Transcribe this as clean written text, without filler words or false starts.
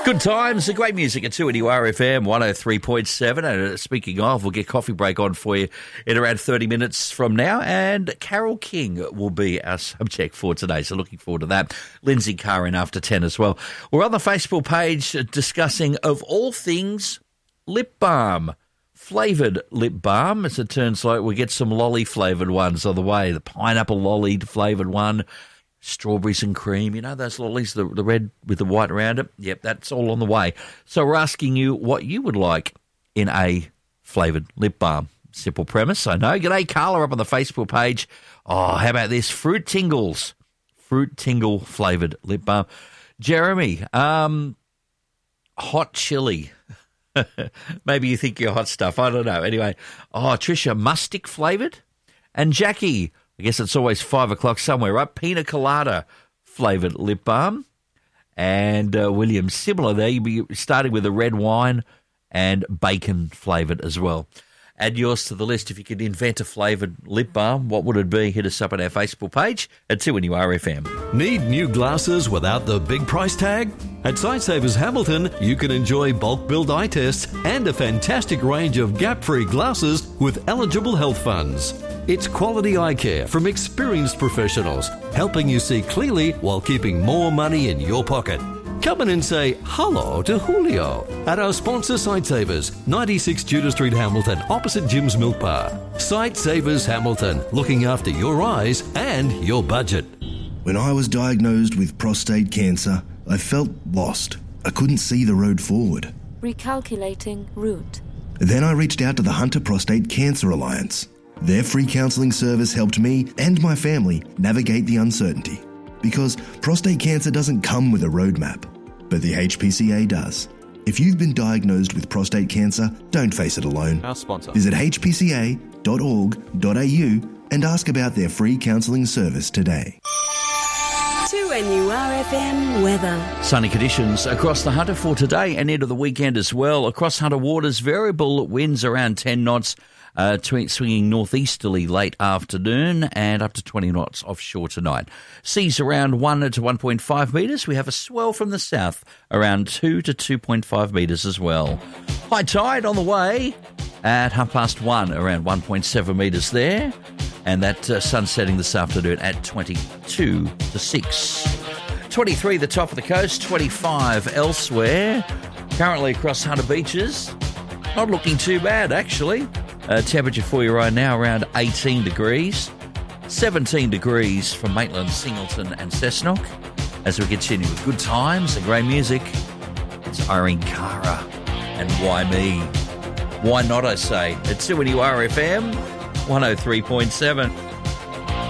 Good times, the great music at 2NURFM 103.7. And speaking of, we'll get Coffee Break on for you in around 30 minutes from now. And Carole King will be our subject for today, so looking forward to that. Lindsay Carr in after 10 as well. We're on the Facebook page discussing, of all things, lip balm. Flavoured lip balm, as it turns out. We get some lolly flavoured ones on the way. The pineapple lolly flavoured one. Strawberries and cream, you know, those lollies, the red with the white around it. Yep, that's all on the way. So we're asking you what you would like in a flavoured lip balm. Simple premise, I know. G'day, Carla, up on the Facebook page. Oh, how about this? Fruit Tingles. Fruit Tingle flavoured lip balm. Jeremy, hot chili. Maybe you think you're hot stuff. I don't know. Anyway, Tricia, mustic flavoured. And Jackie, I guess it's always 5 o'clock somewhere, right? Pina colada flavoured lip balm. And William, similar there. You'll be starting with a red wine and bacon flavoured as well. Add yours to the list. If you could invent a flavoured lip balm, what would it be? Hit us up on our Facebook page at 2NURFM. Need new glasses without the big price tag? At Sightsavers Hamilton, you can enjoy bulk billed eye tests and a fantastic range of gap-free glasses with eligible health funds. It's quality eye care from experienced professionals, helping you see clearly while keeping more money in your pocket. Come in and say hello to Julio at our sponsor Sightsavers, 96 Tudor Street, Hamilton, opposite Jim's Milk Bar. Sightsavers Hamilton, looking after your eyes and your budget. When I was diagnosed with prostate cancer, I felt lost. I couldn't see the road forward. Recalculating route. Then I reached out to the Hunter Prostate Cancer Alliance. Their free counselling service helped me and my family navigate the uncertainty. Because prostate cancer doesn't come with a roadmap, but the HPCA does. If you've been diagnosed with prostate cancer, don't face it alone. Our sponsor. Visit hpca.org.au and ask about their free counselling service today. 2NURFM weather. Sunny conditions across the Hunter for today and into the weekend as well. Across Hunter Waters, variable winds around 10 knots. Swinging northeasterly late afternoon and up to 20 knots offshore tonight. Seas around 1 to 1.5 metres. We have a swell from the south around 2 to 2.5 metres as well. High tide on the way at 1:30 around 1.7 metres there. And that sun setting this afternoon at 22 to 6. 23 the top of the coast, 25 elsewhere. Currently across Hunter Beaches. Not looking too bad, actually. Temperature for you right now around 18 degrees. 17 degrees from Maitland, Singleton and Cessnock. As we continue with good times and great music, it's Irene Cara and Why Me? Why not, I say, at 2NURFM 103.7.